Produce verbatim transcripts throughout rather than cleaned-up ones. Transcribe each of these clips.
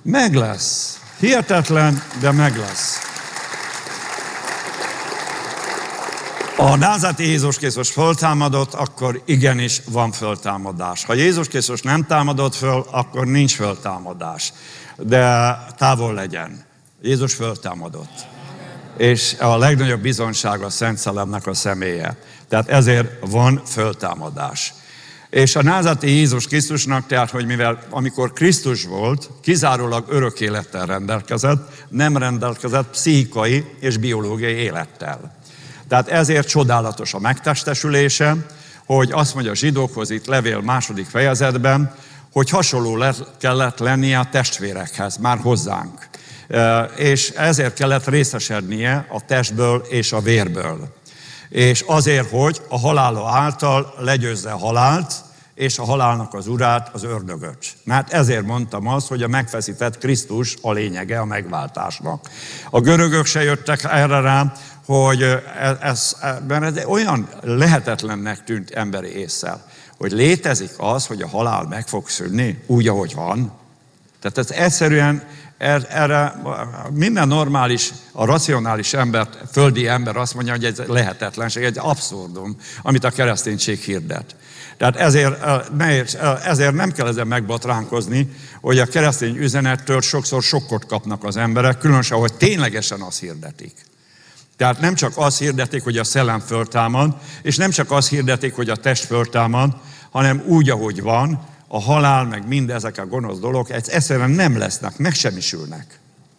Meg lesz. Hihetetlen, de meg lesz. Ha názáreti Jézus Krisztus föltámadott, akkor igenis van föltámadás. Ha Jézus Krisztus nem támadott föl, akkor nincs föltámadás. De távol legyen. Jézus föltámadott. És a legnagyobb bizonyság a Szent Szellemnek a személye. Tehát ezért van föltámadás. És a názáreti Jézus Krisztusnak, tehát, hogy mivel amikor Krisztus volt, kizárólag örök élettel rendelkezett, nem rendelkezett pszichikai és biológiai élettel. Tehát ezért csodálatos a megtestesülése, hogy azt mondja a zsidókhoz itt levél második fejezetben, hogy hasonló lett, kellett lennie a testvérekhez, már hozzánk. És ezért kellett részesednie a testből és a vérből. És azért, hogy a halála által legyőzze a halált, és a halálnak az urát, az ördögöt. Mert ezért mondtam azt, hogy a megfeszített Krisztus a lényege a megváltásnak. A görögök se jöttek erre rá, hogy ez, ez olyan lehetetlennek tűnt emberi ésszel, hogy létezik az, hogy a halál meg fog szűnni úgy, ahogy van. Tehát ez egyszerűen erre minden normális, a racionális ember, földi ember azt mondja, hogy ez lehetetlenség, egy abszurdum, amit a kereszténység hirdet. Tehát ezért, ezért nem kell ezen megbotránkozni, hogy a keresztény üzenettől sokszor sokkot kapnak az emberek, különösen, hogy ténylegesen azt hirdetik. Tehát nem csak azt hirdetik, hogy a szellem föltámad, és nem csak azt hirdetik, hogy a test föltámad, hanem úgy, ahogy van, a halál, meg mindezek a gonosz dolgok, egyszerűen nem lesznek, megsemmisülnek.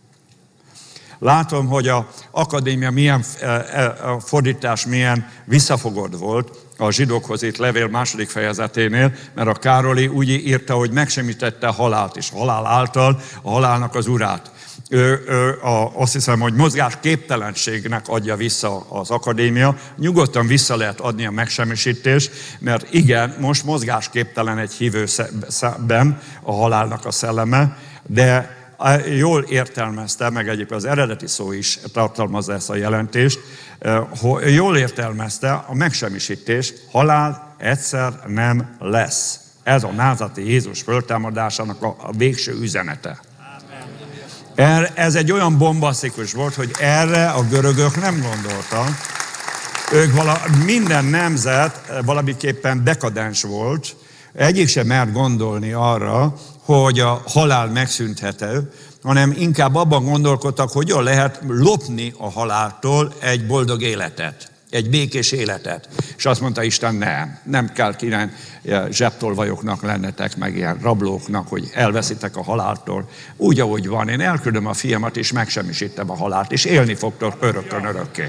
Látom, hogy az akadémia milyen a fordítás, milyen visszafogott volt a zsidókhoz itt levél második fejezeténél, mert a Károli úgy írta, hogy megsemmisítette a halált, és a halál által a halálnak az urát. Ő, ő, a, azt hiszem, hogy mozgásképtelenségnek adja vissza az akadémia. Nyugodtan vissza lehet adni a megsemmisítést, mert igen, most mozgásképtelen egy hívőben a halálnak a szelleme, de jól értelmezte, meg egyébként az eredeti szó is tartalmazza ezt a jelentést, jól értelmezte a megsemmisítés, halál egyszer nem lesz. Ez a názáreti Jézus föltámadásának a, a végső üzenete. Ez egy olyan bombasztikus volt, hogy erre a görögök nem gondoltak. Ők vala, minden nemzet valamiképpen dekadens volt, egyik sem mert gondolni arra, hogy a halál megszűnhető, hanem inkább abban gondolkodtak, hogy jól lehet lopni a haláltól egy boldog életet, egy békés életet. És azt mondta Isten, nem, nem kell ilyen zsebtolvajoknak lennetek, meg ilyen rablóknak, hogy elveszitek a haláltól. Úgy, ahogy van, én elküldöm a fiamat, és megsemmisítem a halált, és élni fogtok örökkön örökké.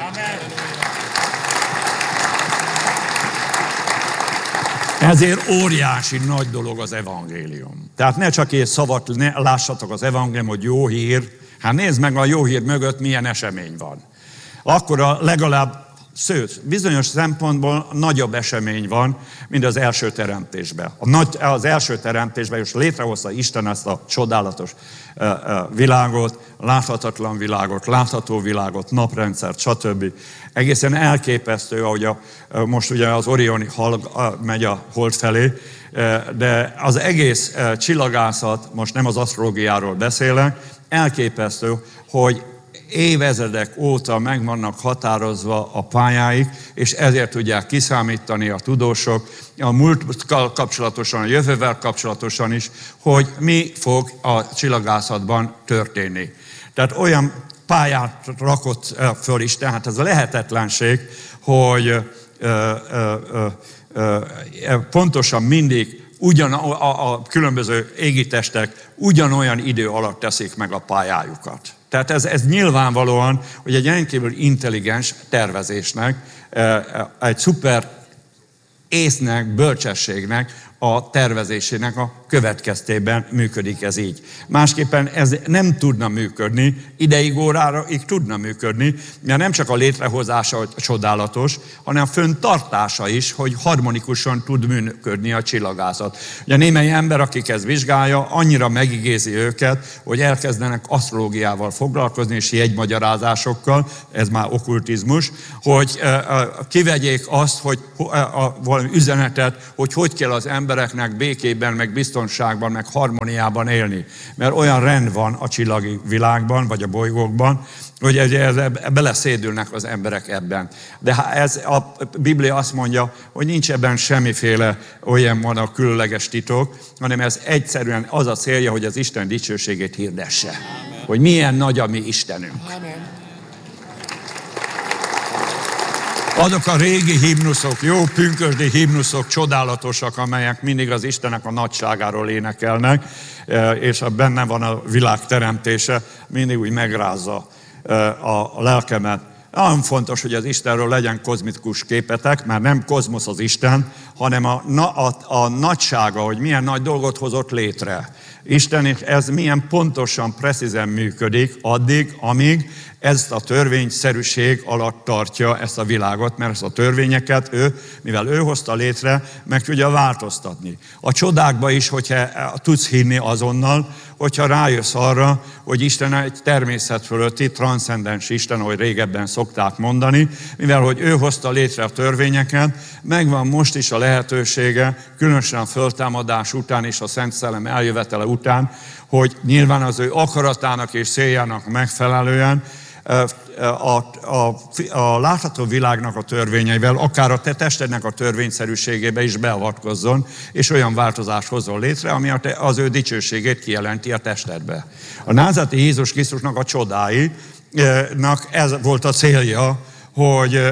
Ezért óriási nagy dolog az evangélium. Tehát ne csak egy szavat ne lássatok az evangélium, hogy jó hír. Hát nézd meg, a jó hír mögött milyen esemény van. Akkor a legalább Sőt, bizonyos szempontból nagyobb esemény van, mint az első teremtésben. A nagy, az első teremtésben is létrehozta Isten ezt a csodálatos uh, uh, világot, láthatatlan világot, látható világot, naprendszert, stb. Egészen elképesztő, ahogy a, uh, most ugye az Orioni hal uh, megy a hold felé, uh, de az egész uh, csillagászat, most nem az asztrológiáról beszélek, elképesztő, hogy évezredek óta meg vannak határozva a pályáik, és ezért tudják kiszámítani a tudósok, a múlttal kapcsolatosan, a jövővel kapcsolatosan is, hogy mi fog a csillagászatban történni. Tehát olyan pályát rakott föl is, tehát ez a lehetetlenség, hogy ö, ö, ö, ö, pontosan mindig ugyan a, a különböző égitestek ugyanolyan idő alatt teszik meg a pályájukat. Tehát ez, ez nyilvánvalóan, hogy egy rendkívül intelligens tervezésnek, egy szuper észnek, bölcsességnek a tervezésének a következtében működik ez így. Másképpen ez nem tudna működni, ideig órára így tudna működni, mert nem csak a létrehozása csodálatos, hanem a föntartása is, hogy harmonikusan tud működni a csillagászat. Ugye némely ember, akik ezt vizsgálja, annyira megigézi őket, hogy elkezdenek asztrológiával foglalkozni, és jegymagyarázásokkal, ez már okkultizmus, hogy kivegyék azt, hogy valami üzenetet, hogy hogy kell az embereknek békében, meg biztonságban biztonságban, meg harmóniában élni. Mert olyan rend van a csillagi világban, vagy a bolygókban, hogy ez, beleszédülnek az emberek ebben. De ez a Biblia azt mondja, hogy nincs ebben semmiféle olyan van a különleges titok, hanem ez egyszerűen az a célja, hogy az Isten dicsőségét hirdesse. Amen. Hogy milyen nagy a mi Istenünk. Amen. Azok a régi himnuszok, jó pünkösdi himnuszok, csodálatosak, amelyek mindig az Istennek a nagyságáról énekelnek, és benne van a világ teremtése, mindig úgy megrázza a lelkemet. Nagyon fontos, hogy az Istenről legyen kozmikus képetek, mert nem kozmosz az Isten, hanem a, a, a nagysága, hogy milyen nagy dolgot hozott létre. Isten, ez milyen pontosan, precízen működik addig, amíg ezt a törvényszerűség alatt tartja ezt a világot, mert ezt a törvényeket ő, mivel ő hozta létre, meg tudja változtatni. A csodákba is, hogyha tudsz hinni azonnal, hogyha rájössz arra, hogy Isten egy természet fölötti, transzcendens Isten, ahogy régebben szokták mondani, mivel hogy ő hozta létre a törvényeket, megvan most is a lehetősége, különösen a föltámadás után és a Szent Szellem eljövetele után, hogy nyilván az ő akaratának és céljának megfelelően A, a, a látható világnak a törvényeivel, akár a te testednek a törvényszerűségébe is beavatkozzon, és olyan változást hozzon létre, ami az ő dicsőségét kijelenti a testedbe. A názáreti Jézus Krisztusnak a csodáinak ez volt a célja, hogy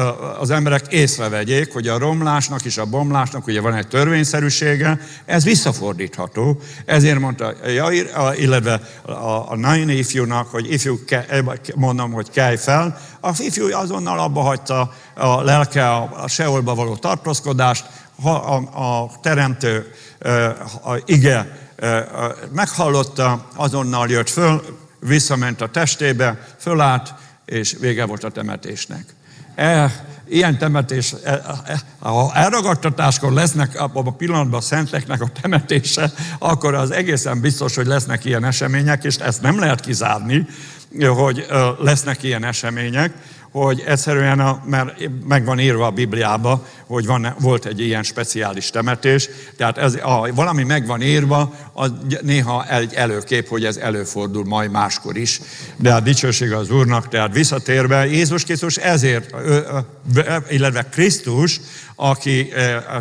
az emberek észrevegyék, hogy a romlásnak és a bomlásnak ugye van egy törvényszerűsége, ez visszafordítható. Ezért mondta Jair, illetve a naini ifjúnak, hogy ifjú, mondom, hogy kelj fel. A ifjú azonnal abba hagyta a lelke a seholba való tartózkodást, a, a, a teremtő a ige meghallotta, azonnal jött föl, visszament a testébe, fölállt, és vége volt a temetésnek. E, ilyen temetés, e, e, ha elragadtatáskor lesznek abban a pillanatban a szenteknek a temetése, akkor az egészen biztos, hogy lesznek ilyen események, és ezt nem lehet kizárni, hogy lesznek ilyen események, hogy egyszerűen, a, mert meg van írva a Bibliába, hogy van, volt egy ilyen speciális temetés, tehát ez, ha valami meg van írva, az néha egy előkép, hogy ez előfordul majd máskor is, de a dicsőség az Úrnak, tehát visszatérve, Jézus Krisztus ezért, illetve Krisztus, aki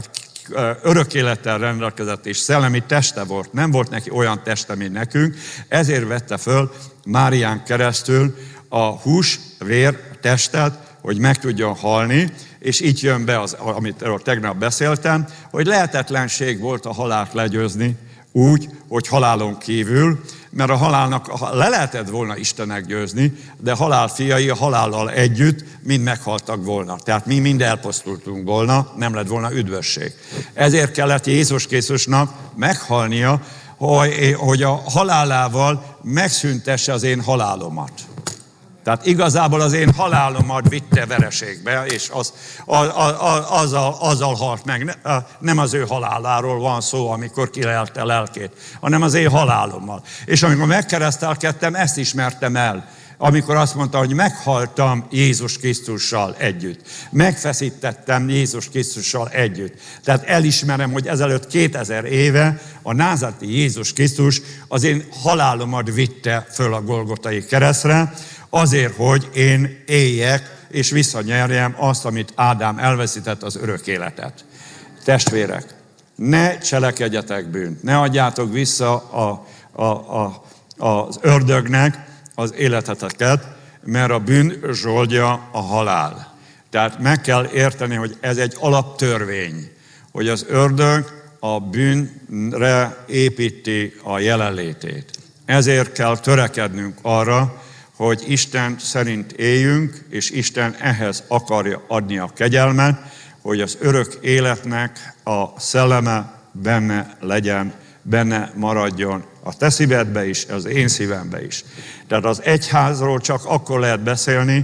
örök élettel rendelkezett és szellemi teste volt, nem volt neki olyan teste, mint nekünk, ezért vette föl Márián keresztül a hús, vér, testet, hogy meg tudjon halni, és így jön be, az, amit tegnap beszéltem, hogy lehetetlenség volt a halált legyőzni úgy, hogy halálon kívül, mert a halálnak le lehetett volna Istennek győzni, de halál fiai a halállal együtt mind meghaltak volna. Tehát mi mind elpusztultunk volna, nem lett volna üdvösség. Ezért kellett Jézus Krisztusnak meghalnia, hogy a halálával megszüntesse az én halálomat. Tehát igazából az én halálomat vitte vereségbe, és az, az, az, azzal, azzal halt meg. Nem az ő haláláról van szó, amikor kilelte lelkét, hanem az én halálommal. És amikor megkeresztelkedtem, ezt ismertem el. Amikor azt mondta, hogy meghaltam Jézus Krisztussal együtt. Megfeszítettem Jézus Krisztussal együtt. Tehát elismerem, hogy ezelőtt kétezer éve a názáreti Jézus Krisztus az én halálomat vitte föl a Golgotai keresztre, azért, hogy én éljek és visszanyerjem azt, amit Ádám elveszített, az örök életet. Testvérek, ne cselekedjetek bűnt, ne adjátok vissza a, a, a, az ördögnek az életeteket, mert a bűn zsoldja a halál. Tehát meg kell érteni, hogy ez egy alaptörvény, hogy az ördög a bűnre építi a jelenlétét. Ezért kell törekednünk arra, hogy Isten szerint éljünk, és Isten ehhez akarja adni a kegyelmet, hogy az örök életnek a szelleme benne legyen, benne maradjon a te szívedbe is, az én szívembe is. Tehát az egyházról csak akkor lehet beszélni,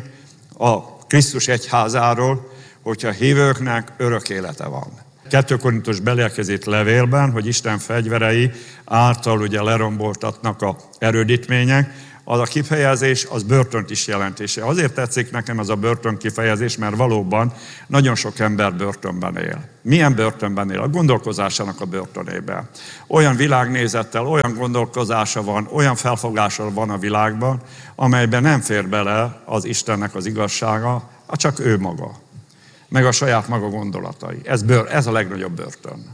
a Krisztus egyházáról, hogyha hívőknek örök élete van. kettő Korintus belekezett levélben, hogy Isten fegyverei által ugye leromboltatnak a erődítmények, az a kifejezés, az börtönt is jelentése. Azért tetszik nekem ez a börtön kifejezés, mert valóban nagyon sok ember börtönben él. Milyen börtönben él? A gondolkozásának a börtönében. Olyan világnézettel, olyan gondolkozása van, olyan felfogása van a világban, amelyben nem fér bele az Istennek az igazsága, csak ő maga, meg a saját maga gondolatai. Ez, bőr, ez a legnagyobb börtön.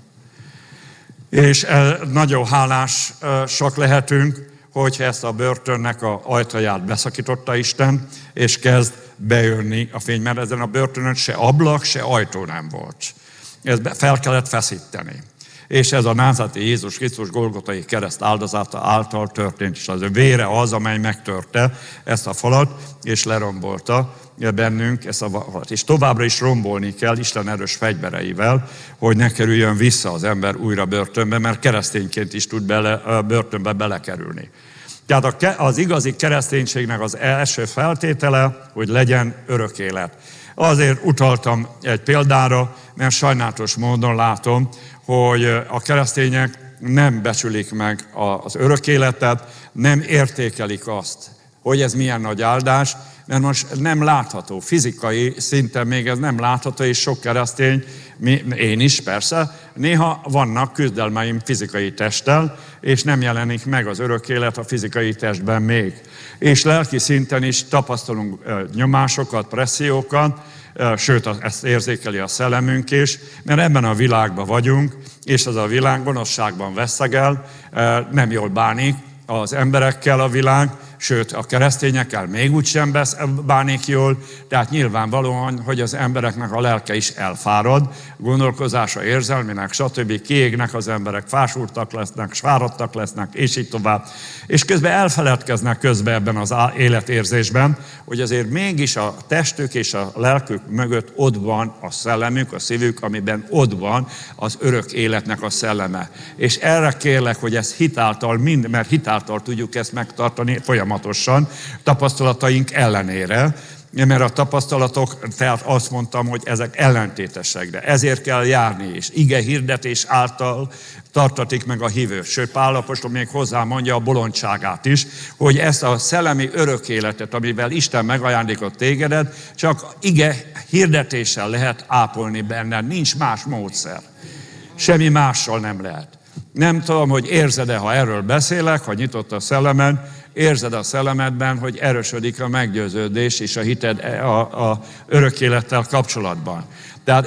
És nagyon hálásak lehetünk, hogyha ezt a börtönnek a ajtaját beszakította Isten, és kezd bejönni a fény, mert ezen a börtönön se ablak, se ajtó nem volt. Ezt fel kellett feszíteni. És ez a názáreti Jézus Krisztus Golgotai kereszt áldozata által történt, és az ő vére az, amely megtörte ezt a falat, és lerombolta bennünk ezt a falat. És továbbra is rombolni kell Isten erős fegyvereivel, hogy ne kerüljön vissza az ember újra börtönbe, mert keresztényként is tud bele, börtönbe belekerülni. Tehát az igazi kereszténységnek az első feltétele, hogy legyen örök élet. Azért utaltam egy példára, mert sajnálatos módon látom, hogy a keresztények nem becsülik meg az örök életet, nem értékelik azt, hogy ez milyen nagy áldás, mert most nem látható, fizikai szinten még ez nem látható, és sok keresztény, én is persze, néha vannak küzdelmeim fizikai testtel, és nem jelenik meg az örök élet a fizikai testben még. És lelki szinten is tapasztalunk nyomásokat, pressziókat, sőt, ezt érzékeli a szellemünk is, mert ebben a világban vagyunk, és ez a világ gonoszságban veszegel, nem jól bánik az emberekkel a világ, sőt, a keresztényekkel még úgysem bánik jól, tehát nyilvánvalóan, hogy az embereknek a lelke is elfárad, gondolkozása, érzelmének, stb. Kiégnek az emberek, fásultak lesznek, fáradtak lesznek, és így tovább. És közben elfeledkeznek közben ebben az életérzésben, hogy azért mégis a testük és a lelkük mögött ott van a szellemük, a szívük, amiben ott van az örök életnek a szelleme. És erre kérlek, hogy ez hitáltal, mind, mert hitáltal tudjuk ezt megtartani folyamatosan, tapasztalataink ellenére, mert a tapasztalatok, tehát azt mondtam, hogy ezek ellentétesek, de ezért kell járni is. Ige hirdetés által tartatik meg a hívő. Sőt, Pál apostol még hozzá mondja a bolondságát is, hogy ezt a szellemi örök életet, amivel Isten megajándékozott tégedet, csak ige hirdetéssel lehet ápolni benne, nincs más módszer. Semmi mással nem lehet. Nem tudom, hogy érzed-e, ha erről beszélek, ha nyitott a szellemed, érzed a szellemedben, hogy erősödik a meggyőződés és a hited a, a örök élettel kapcsolatban. Tehát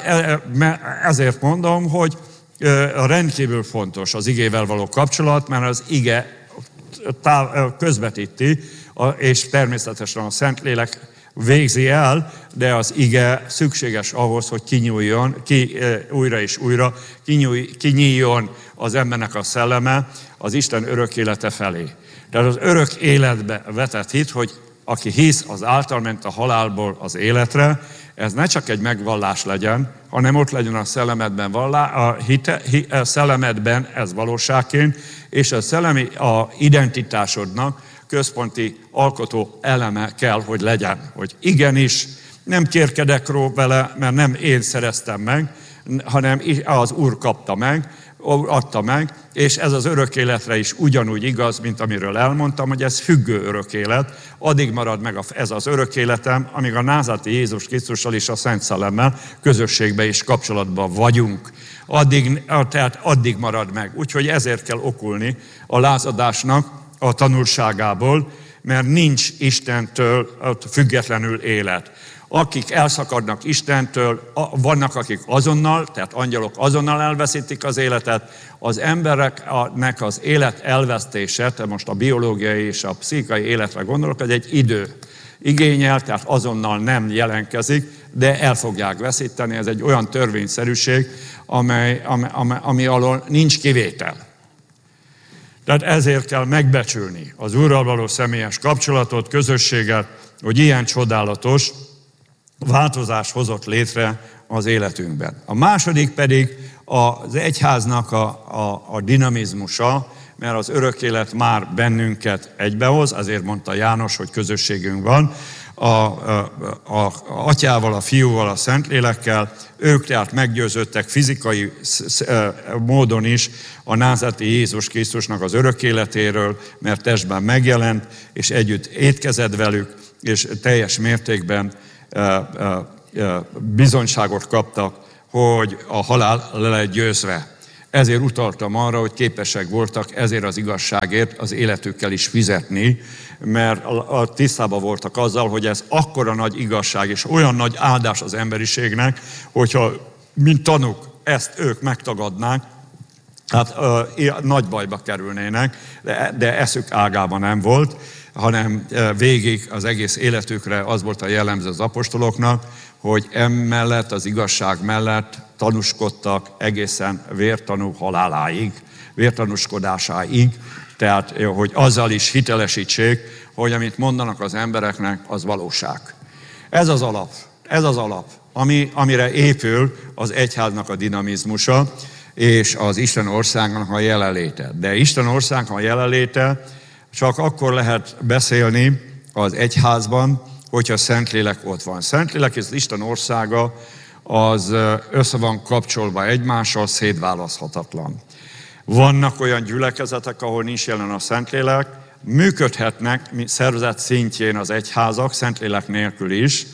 ezért mondom, hogy rendkívül fontos az igével való kapcsolat, mert az ige közvetíti, és természetesen a Szentlélek végzi el, de az ige szükséges ahhoz, hogy kinyúljon, ki, újra és újra, kinyúj, kinyíljon az embernek a szelleme az Isten örök élete felé. Tehát az örök életbe vetett hit, hogy aki hisz, az által ment a halálból az életre, ez ne csak egy megvallás legyen, hanem ott legyen a szellemedben, vallá, a, hite, hi, a szellemedben ez valóságként, és a szellemi a identitásodnak központi alkotó eleme kell, hogy legyen. Hogy igenis, nem kérkedek róla vele, mert nem én szereztem meg, hanem az Úr kapta meg, adta meg, és ez az örök életre is ugyanúgy igaz, mint amiről elmondtam, hogy ez függő örök élet. Addig marad meg ez az örök életem, amíg a názáreti Jézus Krisztussal és a Szent Szellemmel közösségben és kapcsolatban vagyunk. Addig, tehát addig marad meg. Úgyhogy ezért kell okulni a lázadásnak a tanulságából, mert nincs Istentől függetlenül élet. Akik elszakadnak Istentől, vannak akik azonnal, tehát angyalok azonnal elveszítik az életet, az embereknek az élet elvesztése, tehát most a biológiai és a pszichikai életre gondolok, ez egy idő igényel, tehát azonnal nem jelentkezik, de el fogják veszíteni, ez egy olyan törvényszerűség, amely, ami, ami, ami alól nincs kivétel. Tehát ezért kell megbecsülni az Úrral való személyes kapcsolatot, közösséget, hogy ilyen csodálatos változás hozott létre az életünkben. A második pedig az egyháznak a, a, a dinamizmusa, mert az örök élet már bennünket egybehoz, azért mondta János, hogy közösségünk van, a, a, a, a atyával, a fiúval, a Szentlélekkel, ők tehát meggyőződtek fizikai módon is a názáreti Jézus Krisztusnak az örök életéről, mert testben megjelent, és együtt étkezett velük, és teljes mértékben bizonyságot kaptak, hogy a halál le lett győzve. Ezért utaltam arra, hogy képesek voltak ezért az igazságért az életükkel is fizetni, mert a tisztában voltak azzal, hogy ez akkora nagy igazság és olyan nagy áldás az emberiségnek, hogyha mint tanúk ezt ők megtagadnák, hát ö, nagy bajba kerülnének, de, de eszük ágában nem volt, hanem végig az egész életükre az volt a jellemző az apostoloknak, hogy emellett, az igazság mellett tanúskodtak egészen vértanú haláláig, vértanúskodásáig, tehát hogy azzal is hitelesítsék, hogy amit mondanak az embereknek, az valóság. Ez az alap, ez az alap, ami, amire épül az egyháznak a dinamizmusa, és az Isten országnak a jelenléte. De Isten országnak a jelenléte csak akkor lehet beszélni az egyházban, hogyha Szentlélek ott van. Szentlélek és az Isten országa az össze van kapcsolva egymással, szétválaszthatatlan. Vannak olyan gyülekezetek, ahol nincs jelen a Szentlélek, működhetnek szervezet szintjén az egyházak, Szentlélek nélkül is,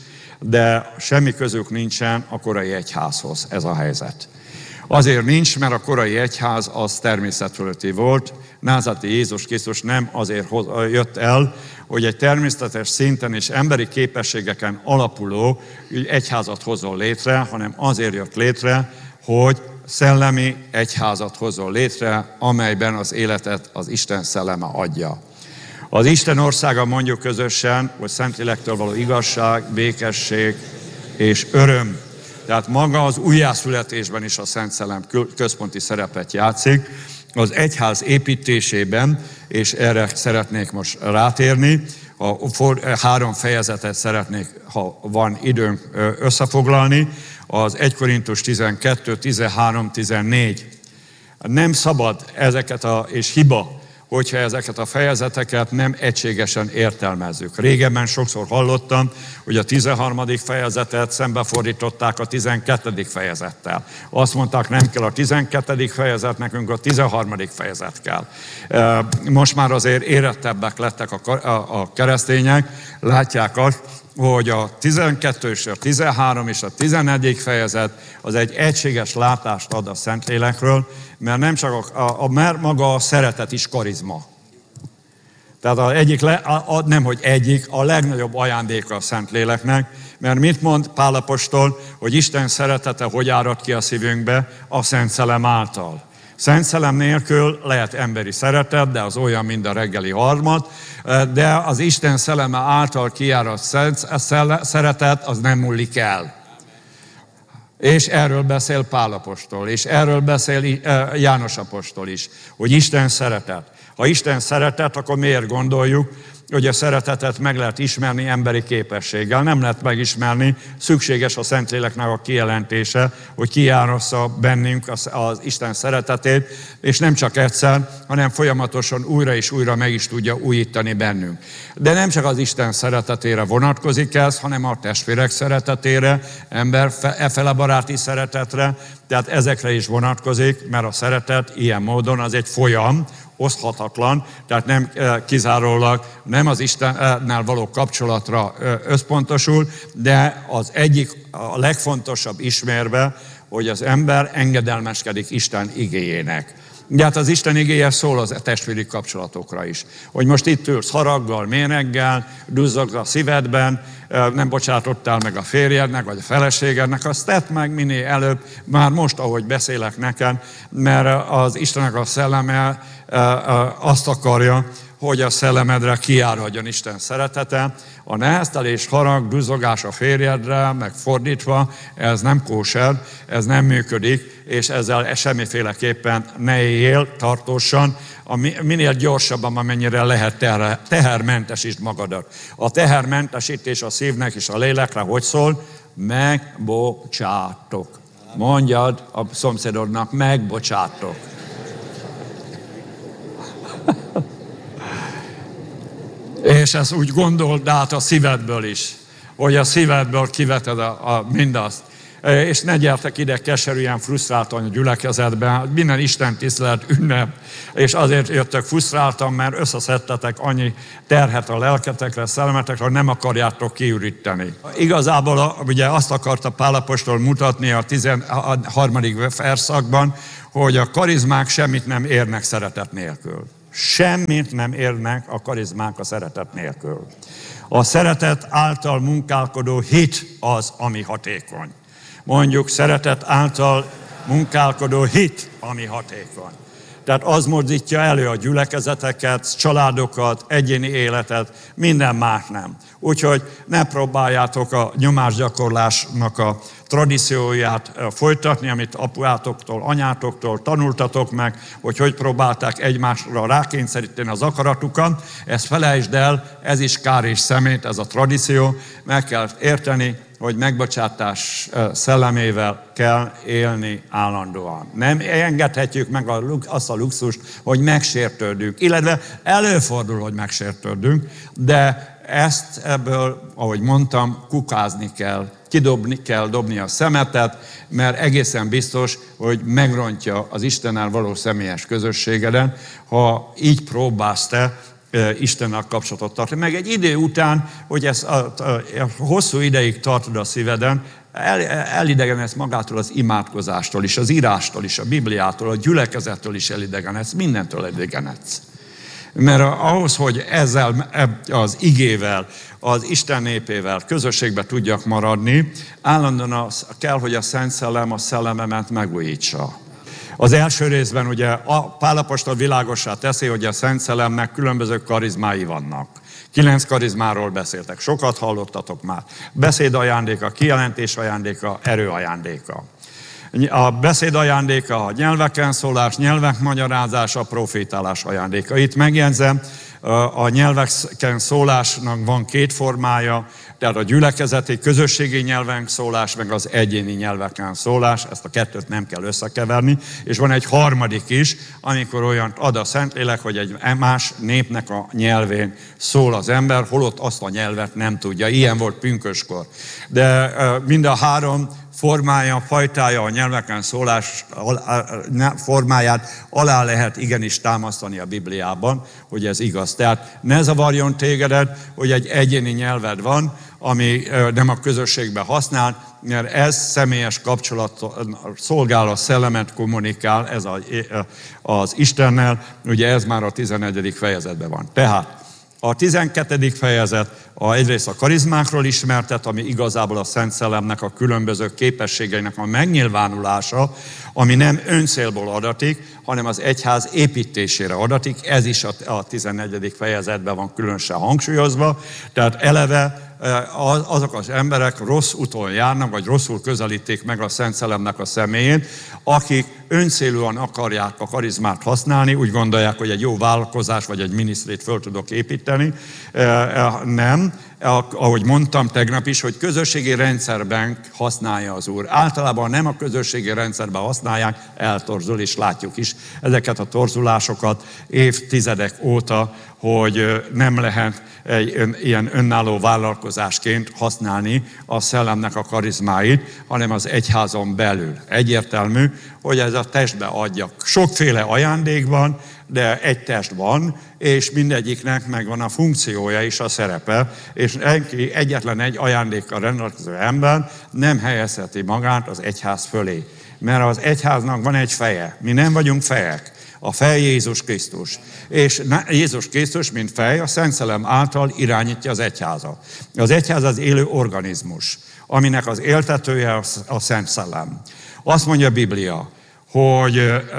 de semmi közük nincsen a korai egyházhoz, ez a helyzet. Azért nincs, mert a korai egyház az természetfölötti volt. Názáreti Jézus Krisztus nem azért jött el, hogy egy természetes szinten és emberi képességeken alapuló egyházat hozzon létre, hanem azért jött létre, hogy szellemi egyházat hozzon létre, amelyben az életet az Isten szelleme adja. Az Isten országa mondjuk közösen, hogy Szentlélektől való igazság, békesség és öröm. Tehát maga az újjászületésben is a Szent Szellem központi szerepet játszik, az egyház építésében, és erre szeretnék most rátérni, a három fejezetet szeretnék, ha van időnk, összefoglalni, az egy Korintus tizenkettő, tizenhárom, tizennégy. Nem szabad ezeket a, és hiba, hogyha ezeket a fejezeteket nem egységesen értelmezzük. Régebben sokszor hallottam, hogy a tizenharmadik fejezetet szembefordították a tizenkettedik fejezettel. Azt mondták, nem kell a tizenkettedik fejezet, nekünk a tizenharmadik fejezet kell. Most már azért érettebbek lettek a keresztények, látják azt, hogy a tizenkettő és a tizenhárom és a tizennegyedik fejezet az egy egységes látást ad a Szentlélekről, mert nem csak a, a, a mert maga a szeretet is karizma. Tehát az egyik, le, a, a, nem hogy egyik, a legnagyobb ajándéka a Szentléleknek, mert mit mond Pál apostol, hogy Isten szeretete hogy árad ki a szívünkbe? A Szent Szellem által. Szent Szellem nélkül lehet emberi szeretet, de az olyan, mint a reggeli harmad, de az Isten szelleme által kiáradt szeretet, az nem múlik el. És erről beszél Pál apostol, és erről beszél János apostol is, hogy Isten szeretet. Ha Isten szeretet, akkor miért gondoljuk, hogy a szeretetet meg lehet ismerni emberi képességgel. Nem lehet megismerni, szükséges a Szentléleknek a kijelentése, hogy kiárassza bennünk az, az Isten szeretetét, és nem csak egyszer, hanem folyamatosan újra és újra meg is tudja újítani bennünk. De nem csak az Isten szeretetére vonatkozik ez, hanem a testvérek szeretetére, ember efele baráti szeretetre, tehát ezekre is vonatkozik, mert a szeretet ilyen módon az egy folyam, oszthatatlan, tehát nem kizárólag nem az Istennel való kapcsolatra összpontosul, de az egyik, a legfontosabb ismérve, hogy az ember engedelmeskedik Isten igéjének. De hát az Isten igéje szól az testvéri kapcsolatokra is. Hogy most itt ülsz haraggal, méreggel, duzzogsz a szívedben, nem bocsátottál meg a férjednek, vagy a feleségednek, azt tedd meg minél előbb, már most, ahogy beszélek neked, mert az Istennek a szelleme azt akarja, hogy a szellemedre kiáradjon Isten szeretete. A neheztelés, harag, duzzogás a férjedre, meg fordítva, ez nem kóser, ez nem működik, és ezzel semmiféleképpen ne éljél tartósan, minél gyorsabban, amennyire lehet teher, tehermentesítsd magadat. A tehermentesítés a szívnek és a lélekre hogy szól? Megbocsátok. Mondjad a szomszédodnak, megbocsátok. És ezt úgy gondold át a szívedből is, hogy a szívedből kiveted a, a mindazt. És ne gyertek ide keserűen, frusztráltan a gyülekezetbe, minden Isten tisztelet, ünnep, és azért jöttök frusztráltan, mert összeszedtetek annyi terhet a lelketekre, szellemetekre, hogy nem akarjátok kiüríteni. Igazából ugye azt akarta Pál apostol mutatni a tizenharmadik verszakban, hogy a karizmák semmit nem érnek szeretet nélkül. Semmit nem érnek a karizmák a szeretet nélkül. A szeretet által munkálkodó hit az, ami hatékony. Mondjuk szeretet által munkálkodó hit, ami hatékony. Tehát az mozdítja elő a gyülekezeteket, családokat, egyéni életet, minden más nem. Úgyhogy ne próbáljátok a nyomásgyakorlásnak a tradícióját folytatni, amit apuátoktól, anyátoktól tanultatok meg, hogy hogy próbálták egymásra rákényszeríteni az akaratukat. Ezt felejtsd el, ez is kár és szemét, ez a tradíció. Meg kell érteni, hogy megbocsátás szellemével kell élni állandóan. Nem engedhetjük meg azt a luxust, hogy megsértődünk, illetve előfordul, hogy megsértődünk, de ezt ebből, ahogy mondtam, kukázni kell, kidobni kell, dobni a szemetet, mert egészen biztos, hogy megrontja az Istennel való személyes közösségeden, ha így próbálsz te Istennel kapcsolatot tartani. Meg egy idő után, hogy ez a, a, a hosszú ideig tartod a szíveden, el, elidegenedsz magától az imádkozástól is, az írástól is, a Bibliától, a gyülekezettől is elidegenedsz, mindentől elidegenedsz. Mert ahhoz, hogy ezzel az igével, az Isten népével közösségbe tudjak maradni, állandóan az kell, hogy a Szent Szellem a szellememet megújítsa. Az első részben ugye a Pál apostol világossá teszi, hogy a Szent Szellemnek különböző karizmái vannak. Kilenc karizmáról beszéltek, sokat hallottatok már. Beszéd ajándéka, kijelentés ajándéka, erő ajándéka. A beszéd ajándéka, a nyelveken szólás, nyelvek magyarázása, profétálás ajándéka. Itt megjegyzem, a nyelveken szólásnak van két formája, tehát a gyülekezeti, közösségi nyelven szólás, meg az egyéni nyelveken szólás, ezt a kettőt nem kell összekeverni, és van egy harmadik is, amikor olyan ad a Szentlélek, hogy egy más népnek a nyelvén szól az ember, holott azt a nyelvet nem tudja. Ilyen volt pünköskor. De mind a három formája, fajtája a nyelveken szólás formáját alá lehet igenis támasztani a Bibliában, hogy ez igaz. Tehát ne zavarjon tégedet, hogy egy egyéni nyelved van, ami nem a közösségben használ, mert ez személyes kapcsolat szolgál, a szellemet kommunikál, ez a, az Istennel, ugye ez már a tizennegyedik fejezetben van. Tehát a tizenkettedik fejezet a, egyrészt a karizmákról ismertet, ami igazából a Szent Szellemnek a különböző képességeinek a megnyilvánulása, ami nem öncélból adatik, hanem az egyház építésére adatik. Ez is a, a tizennegyedik fejezetben van különösen hangsúlyozva. Tehát eleve azok az emberek rossz úton járnak, vagy rosszul közelítik meg a Szent Szellemnek a személyét, akik öncélúan akarják a karizmát használni, úgy gondolják, hogy egy jó vállalkozás, vagy egy minisztrét föl tudok építeni. Nem. Ahogy mondtam tegnap is, hogy közösségi rendszerben használja az Úr. Általában nem a közösségi rendszerben használják, eltorzul, és látjuk is ezeket a torzulásokat évtizedek óta, hogy nem lehet egy ön, ilyen önálló vállalkozásként használni a szellemnek a karizmáit, hanem az egyházon belül. Egyértelmű, hogy ez a testbe adja. Sokféle ajándék van, de egy test van, és mindegyiknek megvan a funkciója és a szerepe, és egyetlen egy ajándékkal rendelkező ember nem helyezheti magát az egyház fölé. Mert az egyháznak van egy feje. Mi nem vagyunk fejek. A fej Jézus Krisztus. És Jézus Krisztus, mint fej, a Szent Szellem által irányítja az egyházat. Az egyház az élő organizmus, aminek az éltetője a Szent Szellem. Azt mondja a Biblia, hogy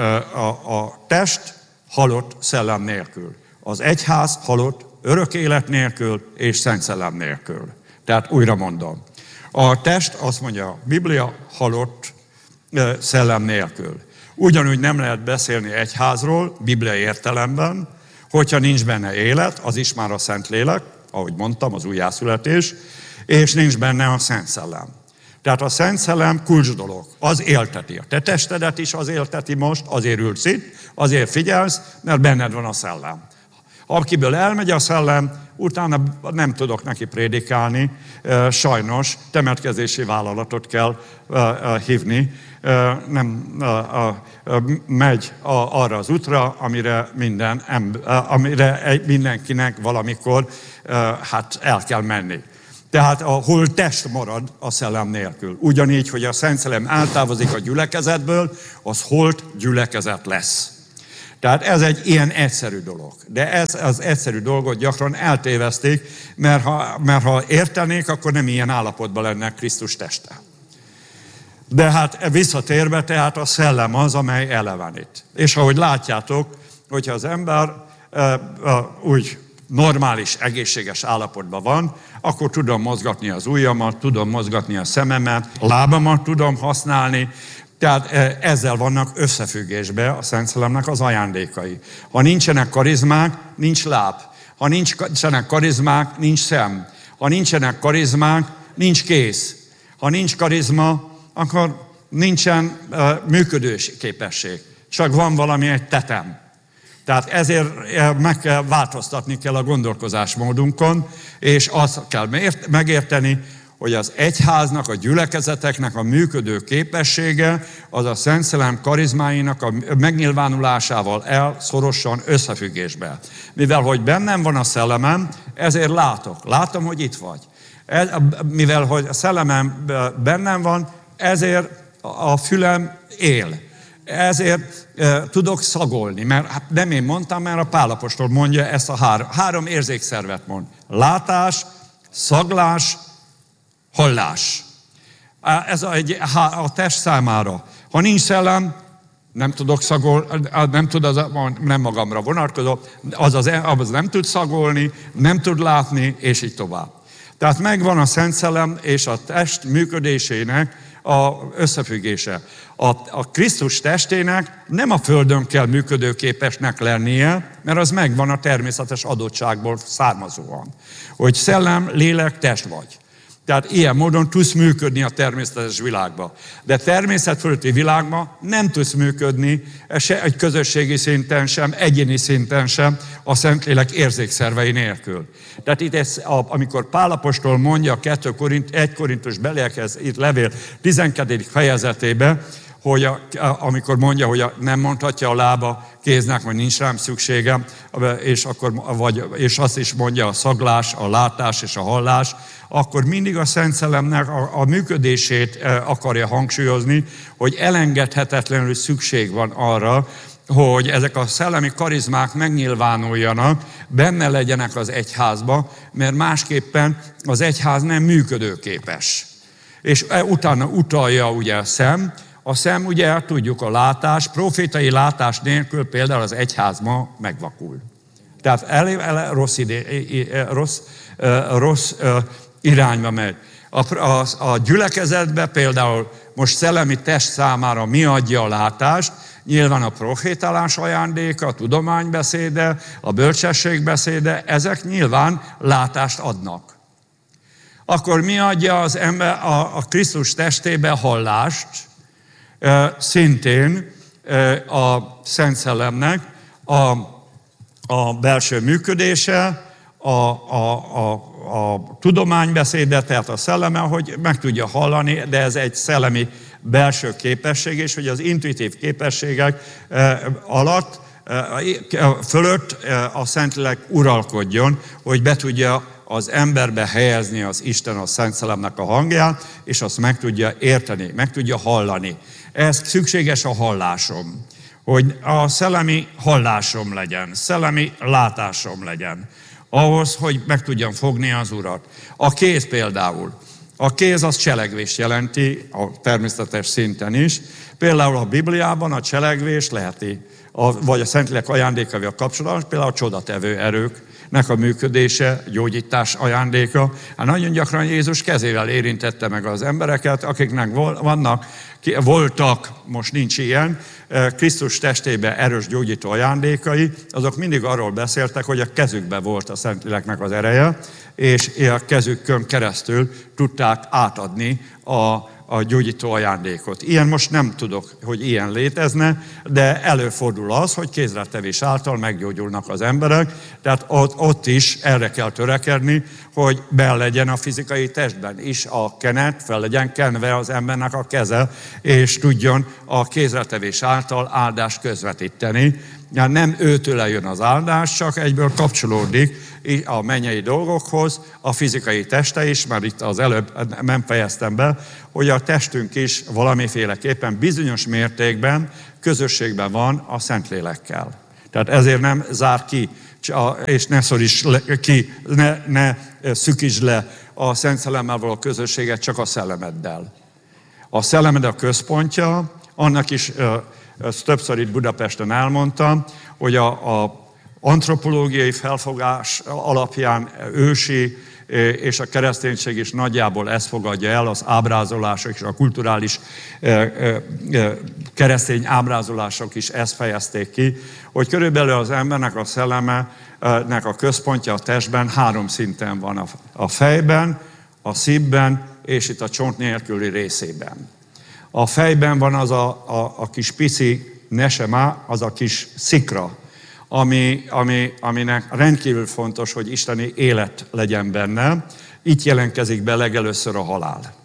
a, a test halott szellem nélkül. Az egyház halott örök élet nélkül és Szent Szellem nélkül. Tehát újra mondom. A test, azt mondja a Biblia, halott szellem nélkül. Ugyanúgy nem lehet beszélni egyházról, bibliai értelemben, hogyha nincs benne élet, az is már a Szentlélek, ahogy mondtam, az újjászületés, és nincs benne a Szent Szellem. Tehát a Szent Szellem kulcs dolog, az élteti. A te testedet is az élteti most, azért ülsz itt, azért figyelsz, mert benned van a Szellem. Akiből elmegy a Szellem, utána nem tudok neki prédikálni, sajnos temetkezési vállalatot kell hívni, nem megy arra az útra, amire, minden, amire mindenkinek valamikor hát el kell menni. Tehát ahol test marad a szellem nélkül. Ugyanígy, hogy a Szent Szellem eltávozik a gyülekezetből, az holt gyülekezet lesz. Tehát ez egy ilyen egyszerű dolog. De ez az egyszerű dolgot gyakran eltévesztik, mert ha, mert ha értenék, akkor nem ilyen állapotban lenne Krisztus teste. De hát visszatérve, tehát a szellem az, amely elevenít. És ahogy látjátok, hogyha az ember e, e, úgy normális, egészséges állapotban van, akkor tudom mozgatni az ujjamat, tudom mozgatni a szememet, a lábamat tudom használni, tehát ezzel vannak összefüggésben a Szent Szellemnek az ajándékai. Ha nincsenek karizmák, nincs láb. Ha nincsenek karizmák, nincs szem. Ha nincsenek karizmák, nincs kéz. Ha nincs karizma, akkor nincsen uh, működős képesség. Csak van valami egy tetem. Tehát ezért meg kell változtatni kell a gondolkozásmódunkon, és azt kell megérteni, hogy az egyháznak, a gyülekezeteknek a működő képessége az a Szent Szellem karizmáinak a megnyilvánulásával el szorosan összefüggésben. Mivel, hogy bennem van a szellemem, ezért látok. Látom, hogy itt vagy. Mivel, hogy a szellemem bennem van, ezért a fülem él. Ezért e, tudok szagolni, mert hát nem én mondtam, mert a Pál apostol mondja ezt a három, három érzékszervet mond. Látás, szaglás, hallás. Ez a, egy, a test számára. Ha nincs szellem, nem tudok szagolni, nem tud az, nem magamra vonatkozó, az, az, az nem tud szagolni, nem tud látni, és így tovább. Tehát megvan a Szent Szellem és a test működésének a összefüggése. A, a Krisztus testének nem a földön kell működőképesnek lennie, mert az megvan a természetes adottságból származóan. Hogy szellem, lélek, test vagy. Tehát ilyen módon tudsz működni a természetes világban. De természet fölötti világban nem tudsz működni se egy közösségi szinten sem, egyéni szinten sem a Szentlélek érzékszervei nélkül. Tehát itt ez, amikor Pál apostol mondja a egy Korintus beliekhez itt levél tizenkettedik fejezetében, hogy a, amikor mondja, hogy a, nem mondhatja a lába kéznek, hogy nincs rám szükségem, és, akkor, vagy, és azt is mondja a szaglás, a látás és a hallás, akkor mindig a Szent Szellemnek a, a működését akarja hangsúlyozni, hogy elengedhetetlenül szükség van arra, hogy ezek a szellemi karizmák megnyilvánuljanak, benne legyenek az egyházba, mert másképpen az egyház nem működőképes. És utána utalja ugye a szem, a szem ugye tudjuk a látás, profétai látás nélkül például az egyház ma megvakul. Tehát elég ele, rossz, idé, rossz, rossz irányba megy. A, a, a gyülekezetben például most szellemi test számára mi adja a látást? Nyilván a profétálás ajándéka, a tudománybeszéde, a bölcsességbeszéde, ezek nyilván látást adnak. Akkor mi adja az ember a, a Krisztus testébe hallást? E, szintén e, a Szent Szellemnek a, a belső működése, a, a, a, a tudománybeszéde, tehát a szelleme, hogy meg tudja hallani, de ez egy szellemi belső képesség, és hogy az intuitív képességek alatt, fölött a Szentlélek uralkodjon, hogy be tudja az emberbe helyezni az Isten, a Szent Szellemnek a hangját, és azt meg tudja érteni, meg tudja hallani. Ez szükséges a hallásom, hogy a szellemi hallásom legyen, szellemi látásom legyen, ahhoz, hogy meg tudjam fogni az Urat. A kéz például. A kéz az cselekvést jelenti, a természetes szinten is. Például a Bibliában a cselekvés leheti, a, vagy a Szentlélek ajándékával kapcsolatban, például a csodatevő erőknek a működése, gyógyítás ajándéka. Hát nagyon gyakran Jézus kezével érintette meg az embereket, akiknek vannak, voltak, most nincs ilyen, Krisztus testében erős gyógyító ajándékai, azok mindig arról beszéltek, hogy a kezükben volt a Szentléleknek az ereje, és a kezükön keresztül tudták átadni a, a gyógyító ajándékot. Ilyen most nem tudok, hogy ilyen létezne, de előfordul az, hogy kézrátevés által meggyógyulnak az emberek, tehát ott, ott is erre kell törekedni, hogy be legyen a fizikai testben is a kenet, fel legyen kenve az embernek a keze, és tudjon a kézrátevés által áldást közvetíteni. Nem őtőle jön az áldás, csak egyből kapcsolódik a mennyei dolgokhoz, a fizikai teste is, mert itt az előbb nem fejeztem be, hogy a testünk is valamiféleképpen bizonyos mértékben közösségben van a Szentlélekkel. Tehát ezért nem zár ki, és ne szoríts ki, ne, ne szükítsd le a Szent Szellemmel való közösséget csak a szellemeddel. A szellemed a központja, annak is, ezt többször itt Budapesten elmondtam, hogy a, a antropológiai felfogás alapján ősi és a kereszténység is nagyjából ezt fogadja el, az ábrázolások és a kulturális keresztény ábrázolások is ezt fejezték ki, hogy körülbelül az embernek a szellemenek a központja a testben három szinten van, a fejben, a szívben és itt a csont nélküli részében. A fejben van az a, a, a kis pici nesema, az a kis szikra, ami, ami, aminek rendkívül fontos, hogy isteni élet legyen benne. Itt jelentkezik be legelőször a halál.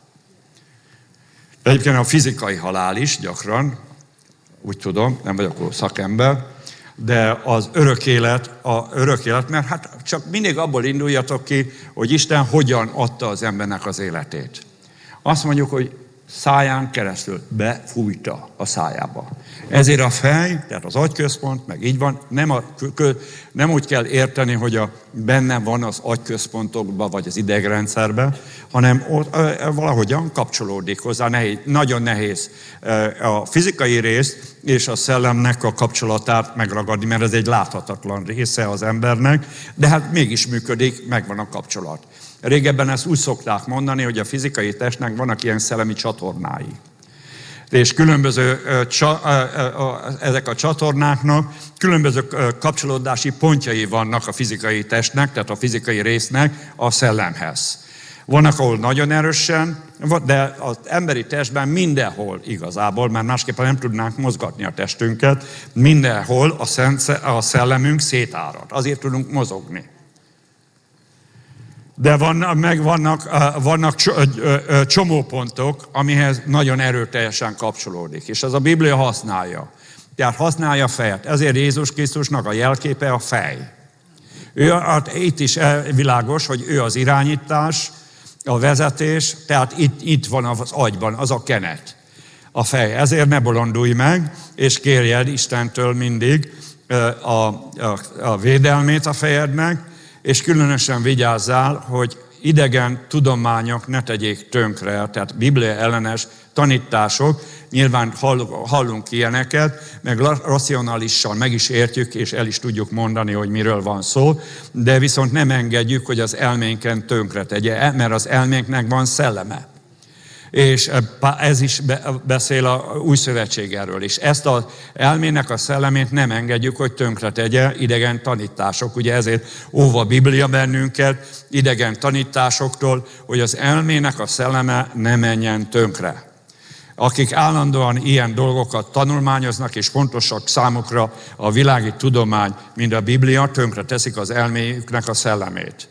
De egyébként a fizikai halál is gyakran, úgy tudom, nem vagyok szakember, de az örök élet, a örök élet, mert hát csak mindig abból induljatok ki, hogy Isten hogyan adta az embernek az életét. Azt mondjuk, hogy száján keresztül befújta a szájába. Ezért a fej, tehát az agyközpont, meg így van, nem, a, nem úgy kell érteni, hogy a, benne van az agyközpontokban, vagy az idegrendszerben, hanem ott, valahogyan kapcsolódik hozzá. Nehéz, nagyon nehéz a fizikai részt és a szellemnek a kapcsolatát megragadni, mert ez egy láthatatlan része az embernek, de hát mégis működik, megvan a kapcsolat. Régebben ezt úgy szokták mondani, hogy a fizikai testnek vannak ilyen szellemi csatornái. És különböző, ezek a csatornáknak különböző kapcsolódási pontjai vannak a fizikai testnek, tehát a fizikai résznek a szellemhez. Vannak, ahol nagyon erősen, de az emberi testben mindenhol igazából, mert másképpen nem tudnánk mozgatni a testünket, mindenhol a, szent, a szellemünk szétárad. Azért tudunk mozogni. De van, meg vannak, vannak csomópontok, amihez nagyon erőteljesen kapcsolódik. És ez a Biblia használja. Tehát használja a fejet. Ezért Jézus Krisztusnak a jelképe a fej. Ő, hát itt is világos, hogy ő az irányítás, a vezetés, tehát itt, itt van az agyban, az a kenet, a fej. Ezért ne bolondulj meg, és kérjed Istentől mindig a, a, a védelmét a fejednek, és különösen vigyázzál, hogy idegen tudományok ne tegyék tönkre, tehát Biblia ellenes tanítások, nyilván hallunk ilyeneket, meg racionálisan meg is értjük, és el is tudjuk mondani, hogy miről van szó, de viszont nem engedjük, hogy az elménken tönkre tegye, mert az elménknek van szelleme. És ez is beszél a új szövetség erről is. Ezt az elmének a szellemét nem engedjük, hogy tönkre tegye idegen tanítások. Ugye ezért óv a Biblia bennünket idegen tanításoktól, hogy az elmének a szelleme ne menjen tönkre. Akik állandóan ilyen dolgokat tanulmányoznak, és fontosak számukra a világi tudomány, mint a Biblia, tönkre teszik az elméjüknek a szellemét.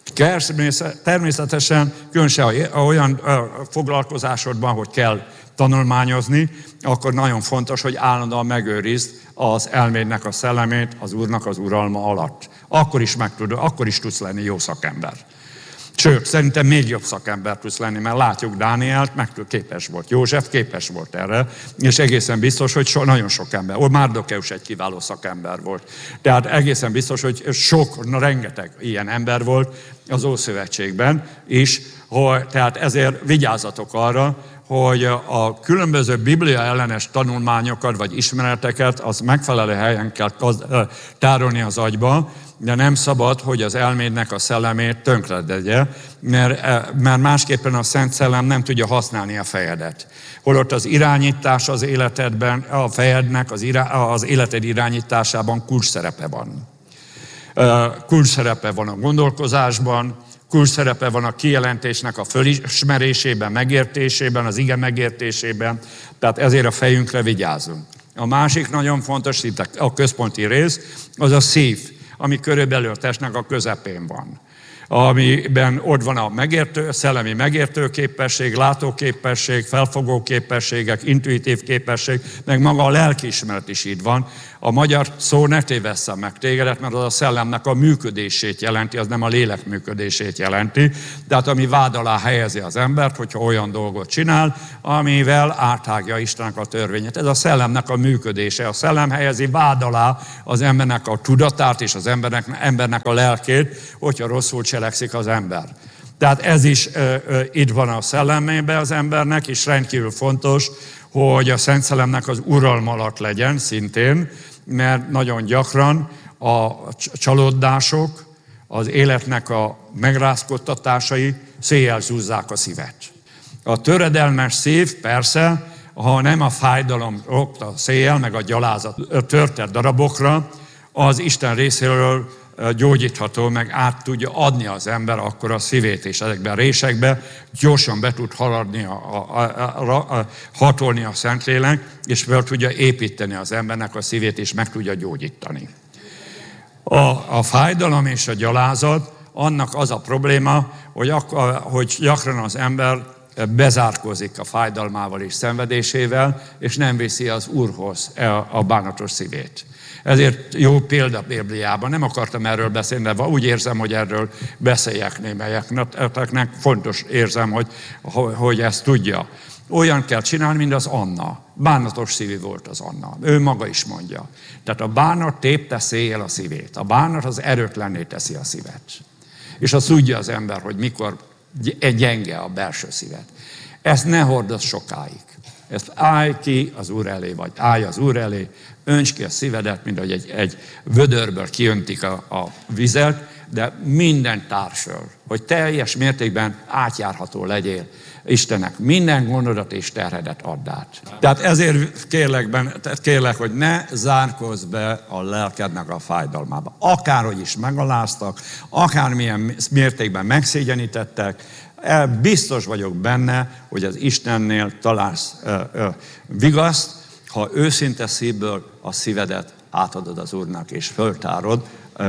Természetesen, különösen olyan foglalkozásodban, hogy kell tanulmányozni, akkor nagyon fontos, hogy állandóan megőrizd az elmédnek a szellemét az Úrnak az uralma alatt. Akkor is, meg tud, akkor is tudsz lenni jó szakember. Sőt, szerintem még jobb szakember tudsz lenni, mert látjuk Dánielt, meg képes volt. József képes volt erre, és egészen biztos, hogy so, nagyon sok ember. Ó, Márdokeus egy kiváló szakember volt. Tehát egészen biztos, hogy sok, na, rengeteg ilyen ember volt az Ószövetségben is, hogy, tehát ezért vigyázzatok arra, hogy a különböző Biblia ellenes tanulmányokat vagy ismereteket az megfelelő helyen kell tárolni az agyba, de nem szabad, hogy az elmédnek a szellemét tönkredegye, mert, mert másképpen a Szent Szellem nem tudja használni a fejedet. Holott az irányítás az életedben, a fejednek az, irá, az életed irányításában kulcs szerepe van. Kulcs szerepe van a gondolkozásban, kulcsszerepe van a kijelentésnek a fölismerésében, megértésében, az ige megértésében, tehát ezért a fejünkre vigyázzunk. A másik nagyon fontos, itt a központi rész, az a szív, ami körülbelül a testnek a közepén van. Amiben ott van a megértő, szellemi megértő képesség, látóképesség, felfogó képességek, intuitív képesség, meg maga a lelkiismeret is így van. A magyar szó ne tévesszen meg tégedet, mert az a szellemnek a működését jelenti, az nem a lélek működését jelenti. Tehát ami vád alá helyezi az embert, hogyha olyan dolgot csinál, amivel áthágja Istennek a törvényét. Ez a szellemnek a működése. A szellem helyezi vád alá az embernek a tudatát és az embernek, embernek a lelkét, hogyha rosszul cselekszik az ember. Tehát ez is ö, ö, itt van a szellemében az embernek, és rendkívül fontos, hogy a Szent Szellemnek az uralma alatt legyen szintén, mert nagyon gyakran a csalódások, az életnek a megrázkodtatásai széjjel zúzzák a szívet. A töredelmes szív persze, ha nem a fájdalom rokta a széjjel, meg a gyalázat törtett darabokra, az Isten részéről gyógyítható, meg át tudja adni az ember akkor a szívét, és ezekben a résekbe gyorsan be tud haladni, a, a, a, a, hatolni a Szentlélek, és fel tudja építeni az embernek a szívét, és meg tudja gyógyítani. A, a fájdalom és a gyalázat, annak az a probléma, hogy, akkor, hogy gyakran az ember bezárkózik a fájdalmával és szenvedésével, és nem viszi az Úrhoz a bánatos szívét. Ezért jó példa Bibliában. Nem akartam erről beszélni, de úgy érzem, hogy erről beszéljek némelyeknek. Fontos érzem, hogy, hogy ezt tudja. Olyan kell csinálni, mint az Anna. Bánatos szívű volt az Anna. Ő maga is mondja. Tehát a bánat tépte széjjel a szívét. A bánat az erőtlenné teszi a szívet. És azt tudja az ember, hogy mikor gyenge a belső szívet. Ezt ne hordozz sokáig. Ezt állj ki az Úr elé, vagy állj az Úr elé, önts ki a szívedet, mint hogy egy, egy vödörből kiöntik a, a vizet, de minden társöl, hogy teljes mértékben átjárható legyél Istennek. Minden gondodat és terhedet add át. Tehát ezért kérlek, ben, kérlek, hogy ne zárkozz be a lelkednek a fájdalmába. Akárhogy is megaláztak, akármilyen mértékben megszégyenítettek, biztos vagyok benne, hogy az Istennél találsz ö, ö, vigaszt, ha őszinte szívből a szívedet átadod az Úrnak, és föltárod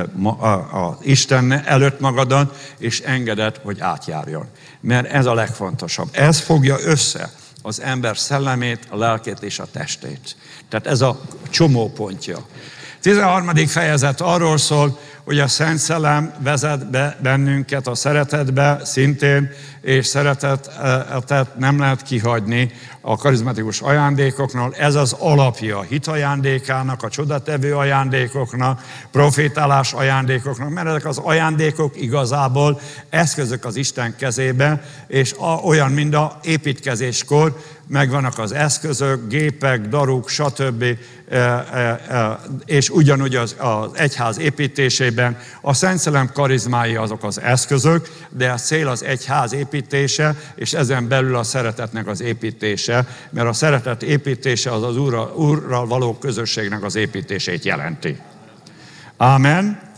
az Isten előtt magadat, és engeded, hogy átjárjon. Mert ez a legfontosabb. Ez fogja össze az ember szellemét, a lelkét és a testét. Tehát ez a csomópontja. tizenharmadik fejezet arról szól, hogy a Szent Szellem vezet be bennünket a szeretetbe szintén, és szeretetet nem lehet kihagyni a karizmatikus ajándékoknál. Ez az alapja a hit ajándékának, a csodatevő ajándékoknak, profétálás ajándékoknak, mert ezek az ajándékok igazából eszközök az Isten kezébe, és olyan, mint a építkezéskor, megvannak az eszközök, gépek, daruk, stb. És ugyanúgy az, az egyház építésében a Szent Szellem karizmái azok az eszközök, de a cél az egyház építése, és ezen belül a szeretetnek az építése, mert a szeretet építése az az Úrral, Úrral való közösségnek az építését jelenti. Ámen.